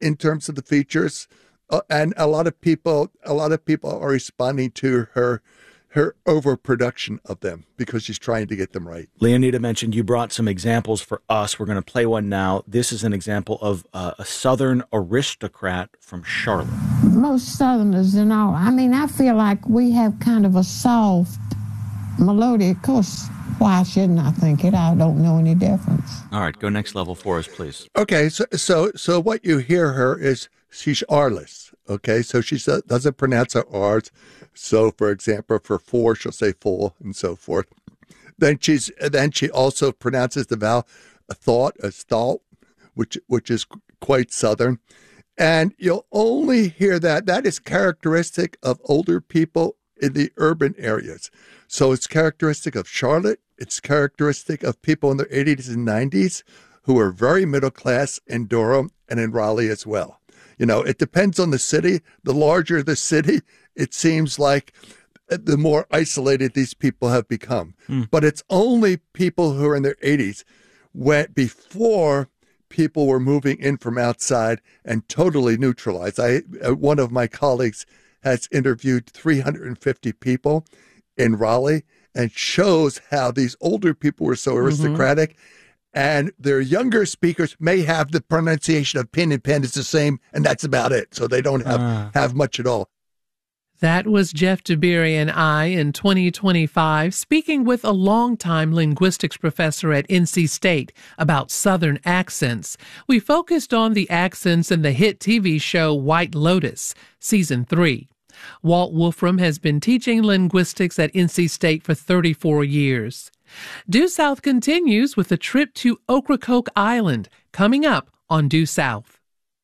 in terms of the features, and a lot of people are responding to her overproduction of them because she's trying to get them right. Leonida mentioned you brought some examples for us. We're going to play one now. This is an example of a Southern aristocrat from Charlotte. Most Southerners, I feel like we have kind of a soft melody. Of course, why shouldn't I think it? I don't know any difference. All right, go next level for us, please. Okay, so what you hear her is she's R-less. Okay, so she doesn't pronounce her R's. So, for example, for four, she'll say full and so forth. Then she also pronounces the vowel thought as thought, which is quite Southern. And you'll only hear that. That is characteristic of older people in the urban areas. So it's characteristic of Charlotte. It's characteristic of people in their 80s and 90s who are very middle class in Durham and in Raleigh as well. It depends on the city. The larger the city, it seems like the more isolated these people have become. But it's only people who are in their 80s before people were moving in from outside and totally neutralized. One of my colleagues has interviewed 350 people in Raleigh and shows how these older people were so aristocratic. And their younger speakers may have the pronunciation of pin and pen is the same, and that's about it. So they don't have much at all. That was Jeff DeBerry and I in 2025 speaking with a longtime linguistics professor at NC State about Southern accents. We focused on the accents in the hit TV show White Lotus, Season 3. Walt Wolfram has been teaching linguistics at NC State for 34 years. Due South continues with a trip to Ocracoke Island, coming up on Due South.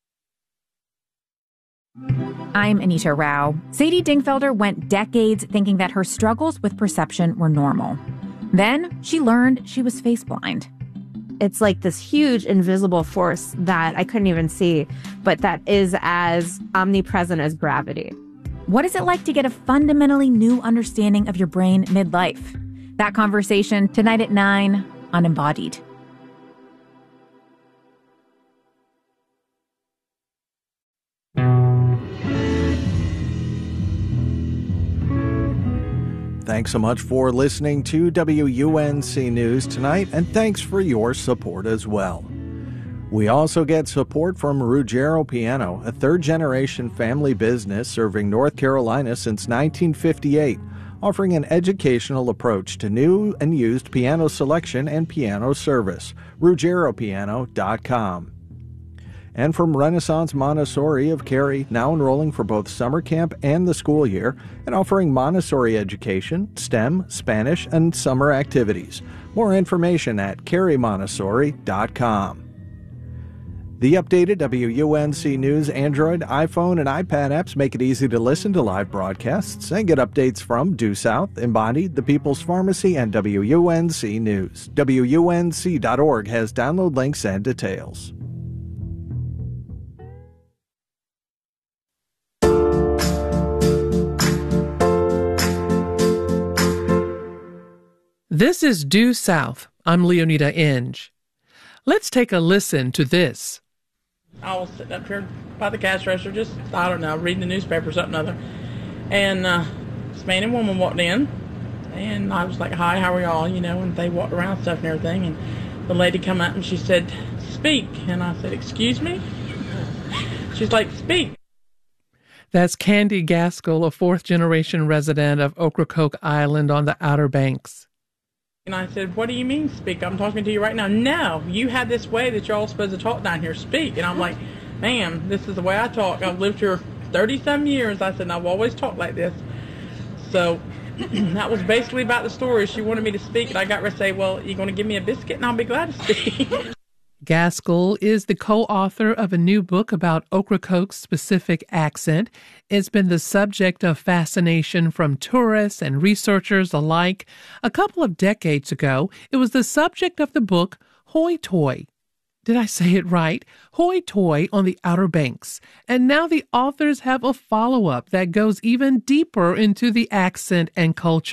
I'm Anita Rao. Sadie Dingfelder went decades thinking that her struggles with perception were normal. Then she learned she was face blind. It's like this huge invisible force that I couldn't even see, but that is as omnipresent as gravity. What is it like to get a fundamentally new understanding of your brain midlife? That conversation tonight at 9 on Embodied. Thanks so much for listening to WUNC News tonight, and thanks for your support as well. We also get support from Ruggiero Piano, a third-generation family business serving North Carolina since 1958. Offering an educational approach to new and used piano selection and piano service. RuggieroPiano.com. And from Renaissance Montessori of Cary, now enrolling for both summer camp and the school year, and offering Montessori education, STEM, Spanish, and summer activities. More information at CaryMontessori.com. The updated WUNC News Android, iPhone, and iPad apps make it easy to listen to live broadcasts and get updates from Due South, Embodied, The People's Pharmacy, and WUNC News. WUNC.org has download links and details. This is Due South. I'm Leonida Inge. Let's take a listen to this. I was sitting up here by the cash register, just, I don't know, reading the newspaper or something or other. And this man and woman walked in, and I was like, hi, how are y'all? And they walked around and stuff and everything. And the lady come up and she said, speak. And I said, excuse me? She's like, speak. That's Candy Gaskell, a fourth-generation resident of Ocracoke Island on the Outer Banks. And I said, what do you mean speak? I'm talking to you right now. No, you have this way that you're all supposed to talk down here. Speak. And I'm like, ma'am, this is the way I talk. I've lived here 30-some years. I said, and I've always talked like this. So that was basically about the story. She wanted me to speak, and I got her to say, well, you're going to give me a biscuit, and I'll be glad to speak. Gaskell is the co-author of a new book about Ocracoke's specific accent. It's been the subject of fascination from tourists and researchers alike. A couple of decades ago, it was the subject of the book Hoi Toi. Did I say it right? Hoi Toi on the Outer Banks. And now the authors have a follow-up that goes even deeper into the accent and culture.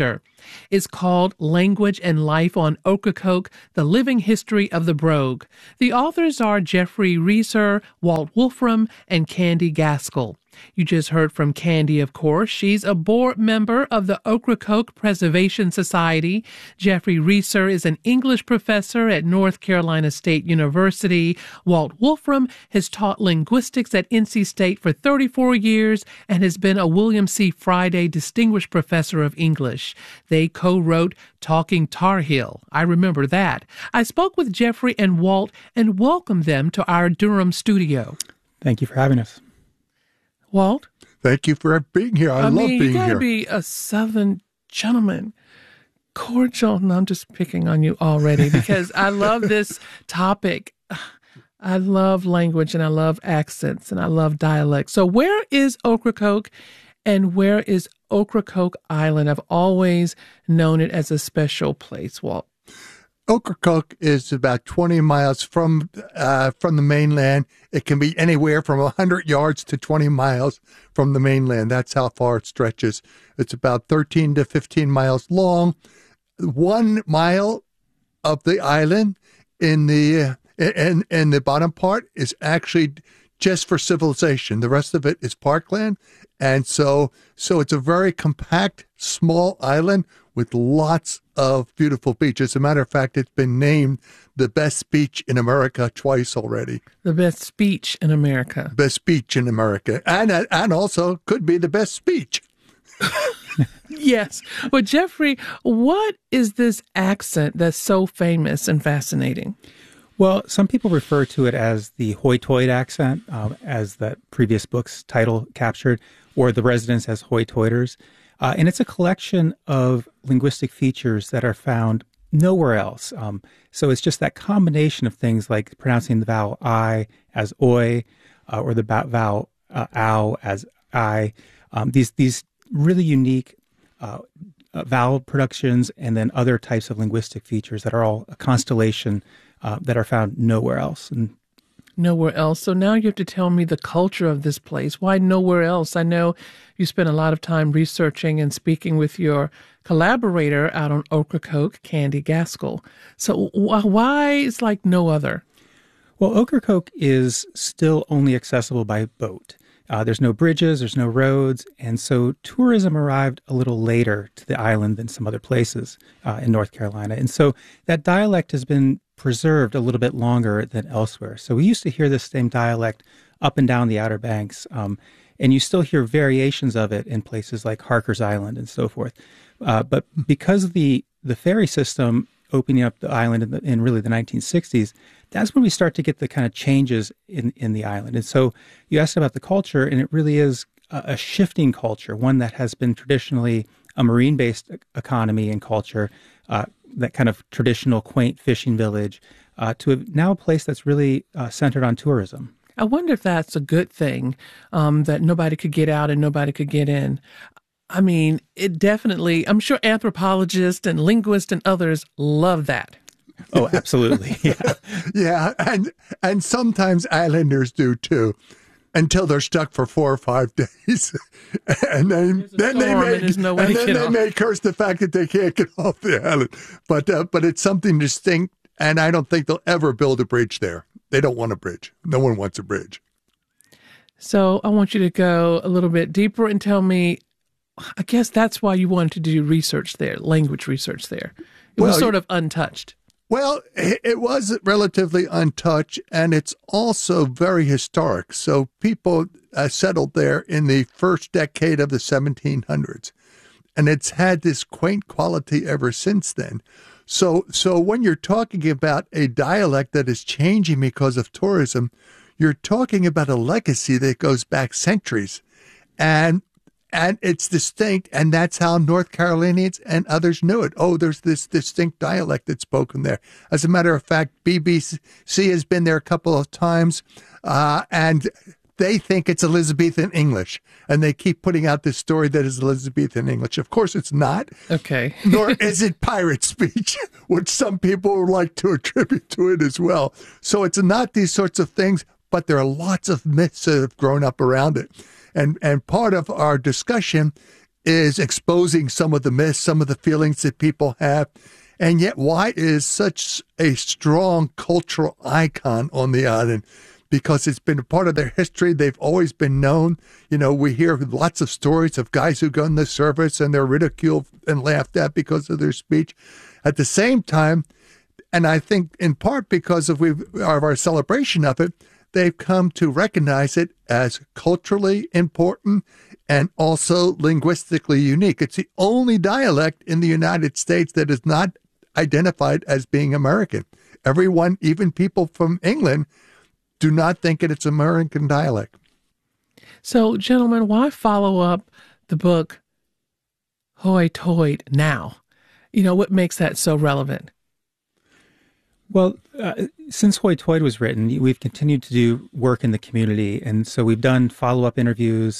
is called Language and Life on Ocracoke, The Living History of the Brogue. The authors are Jeffrey Reeser, Walt Wolfram, and Candy Gaskell. You just heard from Candy, of course. She's a board member of the Ocracoke Preservation Society. Jeffrey Reeser is an English professor at North Carolina State University. Walt Wolfram has taught linguistics at NC State for 34 years and has been a William C. Friday Distinguished Professor of English. They co-wrote Talking Tar Heel. I remember that. I spoke with Jeffrey and Walt and welcomed them to our Durham studio. Thank you for having us. Walt? Thank you for being here. I love being here. You gotta be a Southern gentleman. Cordial. No, I'm just picking on you already because I love this topic. I love language and I love accents and I love dialect. So where is Ocracoke and where is Ocracoke Island? I've always known it as a special place, Walt. Ocracoke is about 20 miles from the mainland. It can be anywhere from 100 yards to 20 miles from the mainland. That's how far it stretches. It's about 13 to 15 miles long. 1 mile of the island in the bottom part is actually just for civilization. The rest of it is parkland. And so it's a very compact, small island with lots of beautiful beaches. As a matter of fact, it's been named the best beach in America twice already. The best beach in America. Best beach in America. And also could be the best speech. Yes. Well, Jeffrey, what is this accent that's so famous and fascinating? Well, some people refer to it as the Hoytoid accent, as that previous book's title captured, or the residents as Hoytoiders. And it's a collection of linguistic features that are found nowhere else. So it's just that combination of things like pronouncing the vowel I as oi, or the vowel ow as I. These really unique vowel productions and then other types of linguistic features that are all a constellation that are found nowhere else. And nowhere else. So now you have to tell me the culture of this place. Why nowhere else? I know you spent a lot of time researching and speaking with your collaborator out on Ocracoke, Candy Gaskell. So why is like no other? Well, Ocracoke is still only accessible by boat. There's no bridges, there's no roads, and so tourism arrived a little later to the island than some other places in North Carolina. And so that dialect has been preserved a little bit longer than elsewhere. So we used to hear this same dialect up and down the Outer Banks, and you still hear variations of it in places like Harker's Island and so forth. But because of the ferry system opening up the island in really the 1960s, that's when we start to get the kind of changes in the island. And so you asked about the culture, and it really is a shifting culture, one that has been traditionally a marine-based economy and culture, that kind of traditional quaint fishing village, to now a place that's really centered on tourism. I wonder if that's a good thing, that nobody could get out and nobody could get in. I mean, it definitely, I'm sure anthropologists and linguists and others love that. Oh, absolutely. Yeah. Yeah. And sometimes islanders do too, until they're stuck for 4 or 5 days. and then they may curse the fact that they can't get off the island. But it's something distinct. And I don't think they'll ever build a bridge there. They don't want a bridge. No one wants a bridge. So I want you to go a little bit deeper and tell me, I guess that's why you wanted to do research there, language research there. It was sort of untouched. Well, it was relatively untouched, and it's also very historic. So people settled there in the first decade of the 1700s, and it's had this quaint quality ever since then. So when you're talking about a dialect that is changing because of tourism, you're talking about a legacy that goes back centuries, and it's distinct, and that's how North Carolinians and others knew it. Oh, there's this distinct dialect that's spoken there. As a matter of fact, BBC has been there a couple of times, and they think it's Elizabethan English, and they keep putting out this story that is Elizabethan English. Of course, it's not. Okay. Nor is it pirate speech, which some people would like to attribute to it as well. So it's not these sorts of things, but there are lots of myths that have grown up around it. And part of our discussion is exposing some of the myths, some of the feelings that people have. And yet why is such a strong cultural icon on the island? Because it's been a part of their history. They've always been known. You know, we hear lots of stories of guys who go in the service and they're ridiculed and laughed at because of their speech. At the same time, and I think in part because of our celebration of it, they've come to recognize it as culturally important and also linguistically unique. It's the only dialect in the United States that is not identified as being American. Everyone, even people from England, do not think it's American dialect. So, gentlemen, why follow up the book Hoy Toy now? You know, what makes that so relevant? Well, since Hoy Toy was written, we've continued to do work in the community. And so we've done follow-up interviews.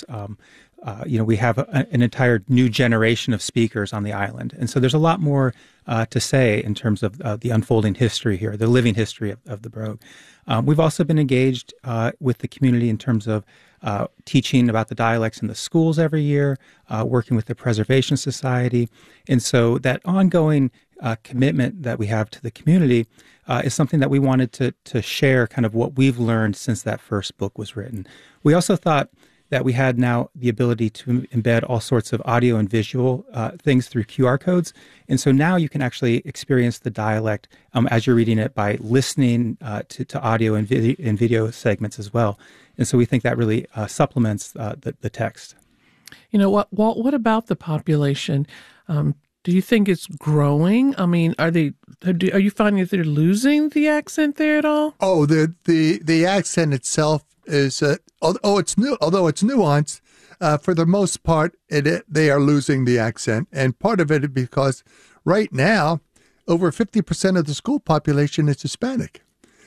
We have an entire new generation of speakers on the island. And so there's a lot more to say in terms of the unfolding history here, the living history of the Brogue. We've also been engaged with the community in terms of teaching about the dialects in the schools every year, working with the Preservation Society. And so that ongoing commitment that we have to the community is something that we wanted to share kind of what we've learned since that first book was written. We also thought that we had now the ability to embed all sorts of audio and visual things through QR codes. And so now you can actually experience the dialect as you're reading it by listening to audio and video segments as well. And so we think that really supplements the text. You know, Walt, what about the population? Do you think it's growing? I mean, are you finding that they're losing the accent there at all? Oh, the accent itself is although it's nuanced, for the most part, they are losing the accent, and part of it is because right now over 50% of the school population is Hispanic.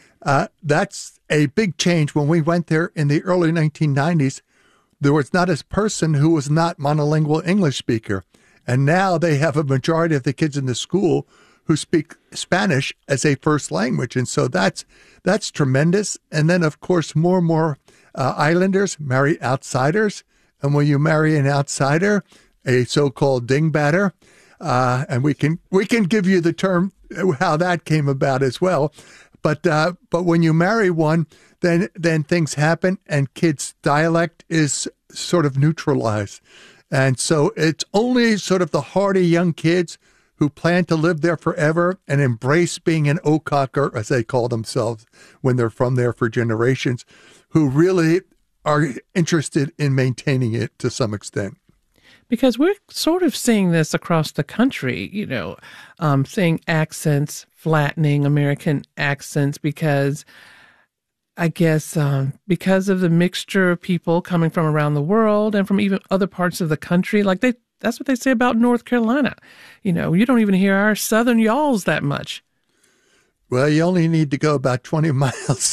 That's a big change. When we went there in the early 1990s, there was not a person who was not monolingual English speaker, and now they have a majority of the kids in the school who speak Spanish as a first language. And so that's tremendous. And then, of course, more and more islanders marry outsiders. And when you marry an outsider, a so-called dingbatter, and we can give you the term, how that came about as well. But when you marry one, then things happen and kids' dialect is sort of neutralized. And so it's only sort of the hardy young kids who plan to live there forever and embrace being an Oakhawker, as they call themselves when they're from there for generations, who really are interested in maintaining it to some extent. Because we're sort of seeing this across the country, you know, seeing accents flattening, American accents, because I guess because of the mixture of people coming from around the world and from even other parts of the country, like that's what they say about North Carolina. You know, you don't even hear our southern y'alls that much. Well, you only need to go about 20 miles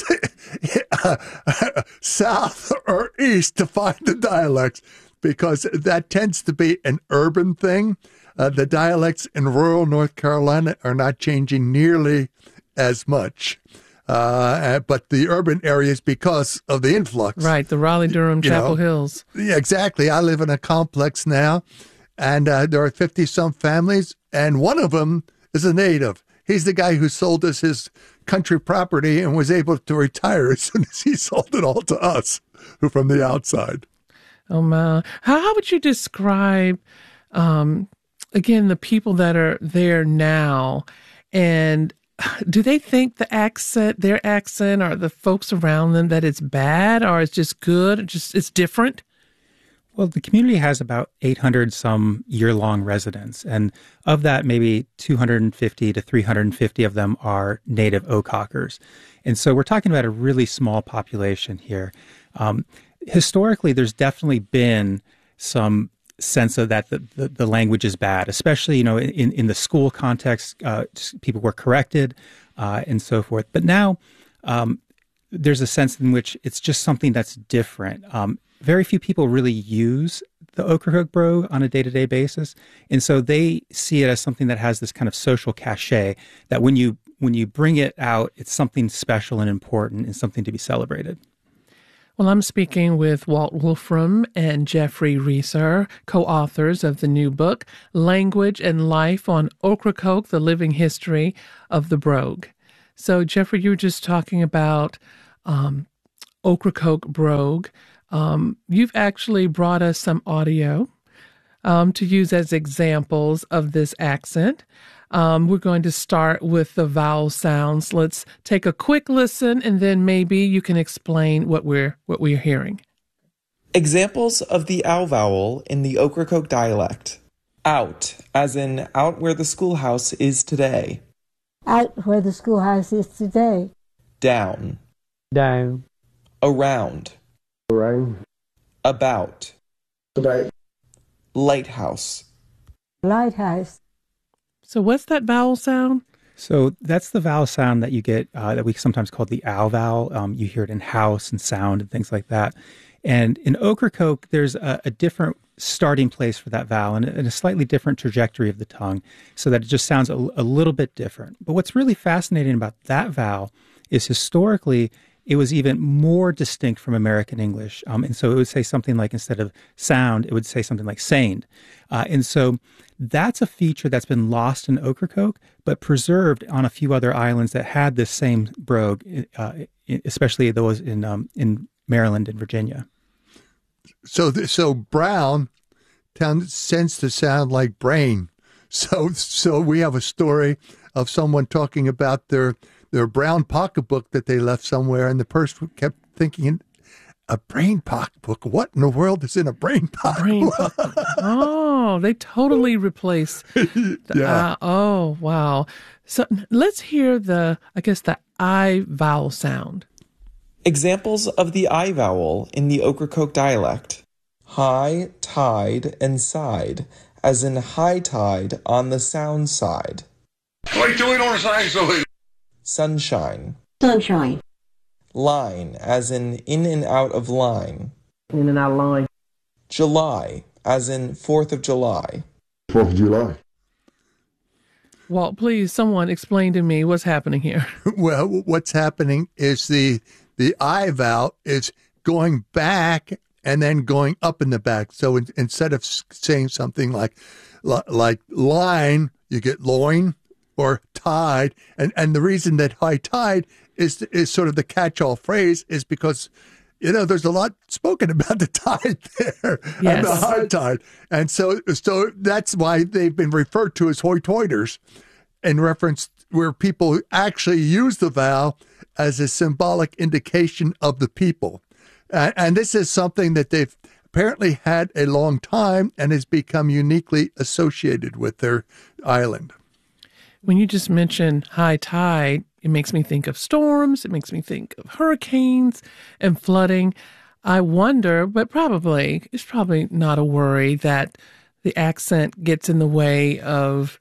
south or east to find the dialects, because that tends to be an urban thing. The dialects in rural North Carolina are not changing nearly as much. But the urban areas, because of the influx. Right, the Raleigh-Durham, Chapel Hills. Yeah, exactly. I live in a complex now, and there are 50-some families, and one of them is a native. He's the guy who sold us his country property and was able to retire as soon as he sold it all to us, who from the outside. Oh, my. How would you describe, again, the people that are there now, and do they think their accent, or the folks around them, that it's bad, or it's just good, it's different? Well, the community has about 800 some year-long residents, and of that, maybe 250 to 350 of them are native Oakhawkers. And so we're talking about a really small population here. Historically, there's definitely been some sense of that the language is bad, especially, you know, in the school context, people were corrected and so forth. But now there's a sense in which it's just something that's different. Very few people really use the Ocracoke Brogue on a day-to-day basis, and so they see it as something that has this kind of social cachet that when you bring it out, it's something special and important and something to be celebrated. Well, I'm speaking with Walt Wolfram and Jeffrey Reeser, co-authors of the new book, Language and Life on Ocracoke, The Living History of the Brogue. So, Jeffrey, you were just talking about Ocracoke Brogue. You've actually brought us some audio to use as examples of this accent. We're going to start with the vowel sounds. Let's take a quick listen, and then maybe you can explain what we're hearing. Examples of the ow vowel in the Ocracoke dialect. Out, as in out where the schoolhouse is today. Out where the schoolhouse is today. Down. Down. Around. Around. About. About. Lighthouse. Lighthouse. So what's that vowel sound? So that's the vowel sound that you get that we sometimes call the ow vowel. You hear it in house and sound and things like that. And in Ocracoke, there's a different starting place for that vowel and a slightly different trajectory of the tongue so that it just sounds a little bit different. But what's really fascinating about that vowel is historically it was even more distinct from American English. And so it would say something like, instead of sound, it would say something like saned. And so that's a feature that's been lost in Ocracoke, but preserved on a few other islands that had this same brogue, especially those in Maryland and Virginia. So brown tends to sound like brain. So we have a story of someone talking about their brown pocketbook that they left somewhere, and the person kept thinking, a brain pocketbook? What in the world is in a brain pocketbook? Oh, they totally replace. Oh, wow. So let's hear the I vowel sound. Examples of the I vowel in the Ocracoke dialect. High, tide, and side, as in high tide on the sound side. What are you doing on the side? Sunshine. Sunshine. Line, as in and out of line. In and out of line. July, as in 4th of July. 4th of July. Walt, please, someone explain to me what's happening here. Well, what's happening is the I vowel is going back and then going up in the back. So instead of saying something like line, you get loin, or tide. And the reason that high tide is sort of the catch-all phrase is because, there's a lot spoken about the tide there, yes, and the high tide. And so that's why they've been referred to as hoity-toiters, in reference where people actually use the vowel as a symbolic indication of the people. And this is something that they've apparently had a long time and has become uniquely associated with their island. When you just mentioned high tide, it makes me think of storms. It makes me think of hurricanes and flooding. I wonder, but it's probably not a worry that the accent gets in the way of,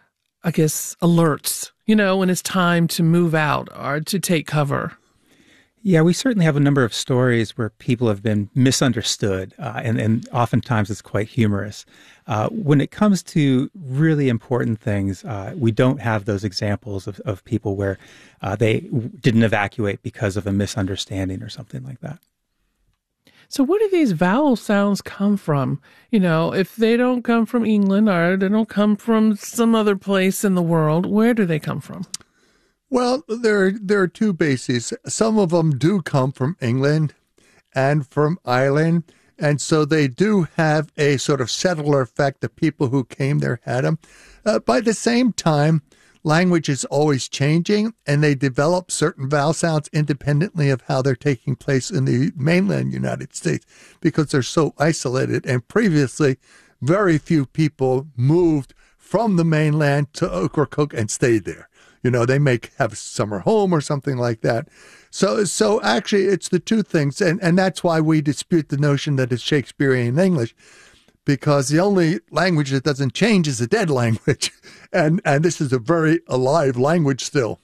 alerts, when it's time to move out or to take cover. Yeah, we certainly have a number of stories where people have been misunderstood, and oftentimes it's quite humorous. When it comes to really important things, we don't have those examples of people where they didn't evacuate because of a misunderstanding or something like that. So where do these vowel sounds come from? If they don't come from England or they don't come from some other place in the world, where do they come from? Well, there are two bases. Some of them do come from England and from Ireland, and so they do have a sort of settler effect. The people who came there had them. By the same time, language is always changing, and they develop certain vowel sounds independently of how they're taking place in the mainland United States because they're so isolated. And previously, very few people moved from the mainland to Ocracoke and stayed there. They may have a summer home or something like that. So actually, it's the two things. And that's why we dispute the notion that it's Shakespearean English, because the only language that doesn't change is a dead language. And this is a very alive language still.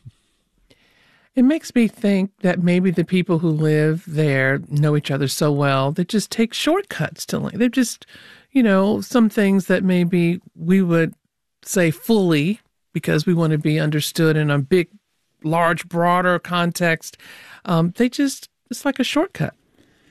It makes me think that maybe the people who live there know each other so well, they just take shortcuts to language. They're just, some things that maybe we would say fully, because we want to be understood in a big, large, broader context. It's like a shortcut.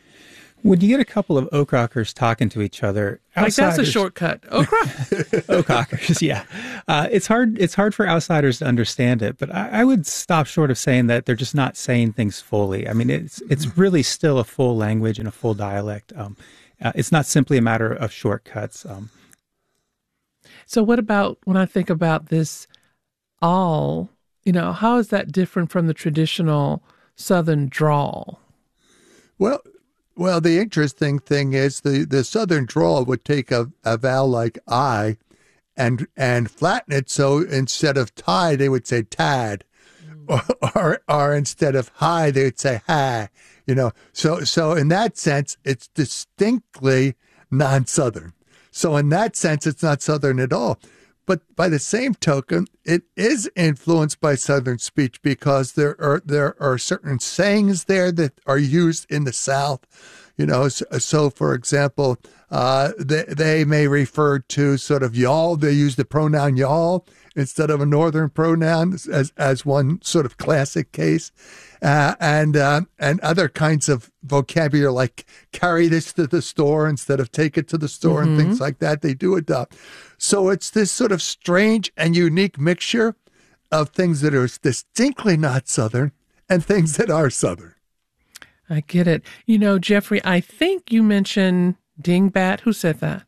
When you get a couple of Oakhawkers talking to each other, like that's a shortcut. Oakhawkers, yeah. It's hard for outsiders to understand it, but I would stop short of saying that they're just not saying things fully. I mean, it's really still a full language and a full dialect. It's not simply a matter of shortcuts. So what about when I think about this all, how is that different from the traditional Southern drawl? Well, the interesting thing is the Southern drawl would take a vowel like I and flatten it. So instead of tie, they would say tad, or instead of high, they would say hi. So in that sense, it's distinctly non-Southern. So in that sense, it's not Southern at all. But by the same token, it is influenced by Southern speech because there are certain sayings there that are used in the South. So for example, they may refer to sort of y'all. They use the pronoun y'all instead of a Northern pronoun as one sort of classic case. And other kinds of vocabulary like carry this to the store instead of take it to the store and things like that, they do adopt. So it's this sort of strange and unique mixture of things that are distinctly not Southern and things that are Southern. I get it. Jeffrey, I think you mentioned dingbat. Who said that?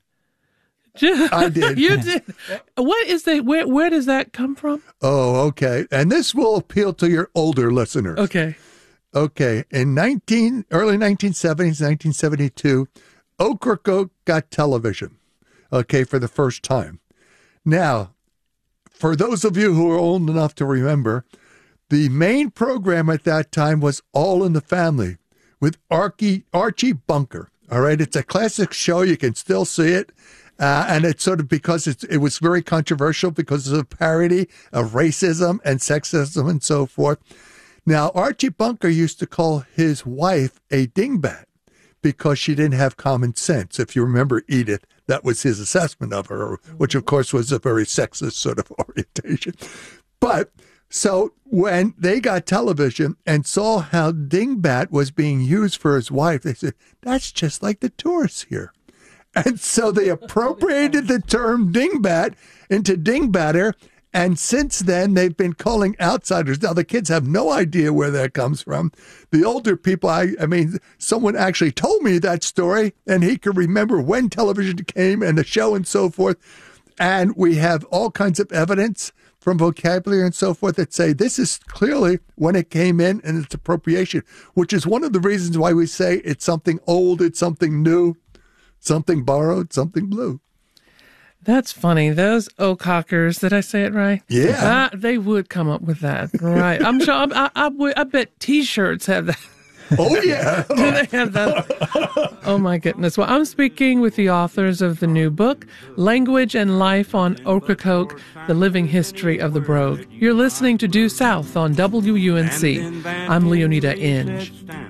I did. You did. What is that? Where does that come from? Oh, okay. And this will appeal to your older listeners. Okay. In early 1970s, 1972, Ocracoke got television. Okay, for the first time. Now, for those of you who are old enough to remember, the main program at that time was All in the Family with Archie Bunker. All right, it's a classic show. You can still see it. And it's sort of because it was very controversial because of the parody of racism and sexism and so forth. Now, Archie Bunker used to call his wife a dingbat because she didn't have common sense. If you remember Edith, that was his assessment of her, which of course was a very sexist sort of orientation. But so when they got television and saw how dingbat was being used for his wife, they said, that's just like the tourists here. And so they appropriated the term dingbat into dingbatter. And since then, they've been calling outsiders. Now, the kids have no idea where that comes from. The older people, I mean, someone actually told me that story, and he could remember when television came and the show and so forth. And we have all kinds of evidence from vocabulary and so forth that say this is clearly when it came in and its appropriation, which is one of the reasons why we say it's something old, it's something new, something borrowed, something blue. That's funny. Those Oakhawkers, did I say it right? Yeah. They would come up with that. Right. I'm sure. I bet T-shirts have that. Oh, yeah. Do they have that? Oh, my goodness. Well, I'm speaking with the authors of the new book, Language and Life on Ocracoke, The Living History of the Brogue. You're listening to Due South on WUNC. I'm Leonida Inge.